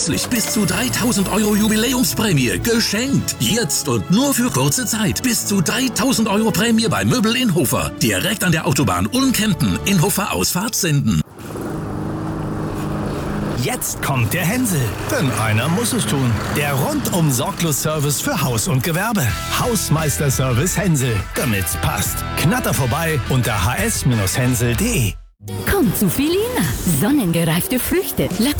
Zusätzlich bis zu 3.000 € Jubiläumsprämie geschenkt. Jetzt und nur für kurze Zeit. Bis zu 3.000 € Prämie bei Möbel in Hofer. Direkt an der Autobahn Ulm-Kempen in Hofer Ausfahrt Senden. Jetzt kommt der Hänsel, denn einer muss es tun. Der rundum sorglos Service für Haus und Gewerbe. Hausmeister-Service Hänsel, damit's passt. Knatter vorbei unter hs-hänsel.de. Kommt zu Filina. Sonnengereifte Früchte,